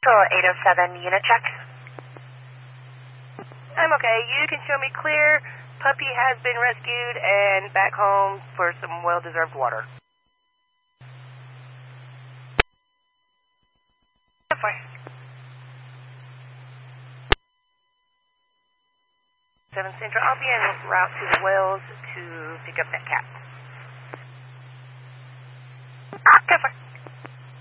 Control 807, unit check. I'm okay. You can show me clear. Puppy has been rescued and back home for some well-deserved water. 7 Central. I'll be en route to the wells to pick up that cat. 10-4.